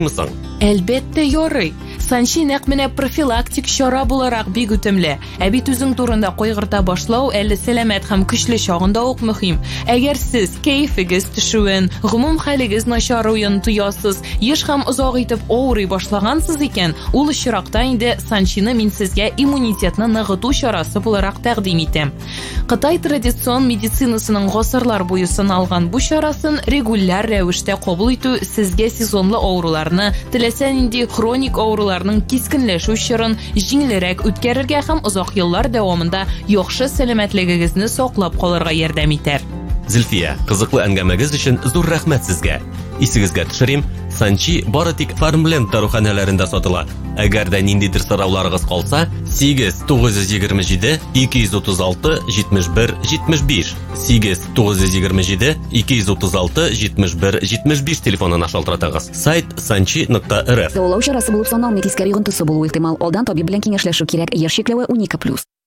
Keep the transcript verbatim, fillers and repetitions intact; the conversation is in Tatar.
мисың? Әлбәттә ярый. Санчи нәкъ менә профилактик чара буларак бик үтемле. Ә бит үзең турында кайгырта башлау әле сәламәт һәм көчле чагында ук мөһим. Әгәр сез кәефегез төшүен, гомум хәлегез начаруен тоясыз, еш һәм озак итеп авырый башлагансыз икән, ул очракта инде Санчины мин сезгә иммунитетны ныгыту чарасы буларак тәкъдим итәм. Кытай традицион медицинасының гасырлар буе сыналган бу чарасын регуляр рәвештә кабул итү сезгә сезонлы авыруларны, теләсә нинди хроник авыруларның кискенләшү чорын җиңелрәк үткәрергә һәм озак еллар дәвамында яхшы сәламәтлегегезне саклап калырга ярдәм итәр. Зөлфия, кызыклы әңгәмәгез өчен зур рәхмәт сезгә. Исегезгә төшерим, Санчи бары тик Farmland даруханәләрендә сатыла. Әгәр дә ниндидер сорауларыгыз калса, сигез тугыз йөз егерме җиде ике йөз утыз алты җитмеш бер җитмеш биш, сигез тугыз йөз егерме җиде ике йөз утыз алты җитмеш бер җитмеш биш телефонына шалтыратыгыз. Сайт санчи нокта эр эф. Дәвалау чарасы булып саналмый, тискәри йогынтысы булуы ихтимал. Алдан табиб белән киңәшләшү кирәк. Яшь чикләве унике плюс.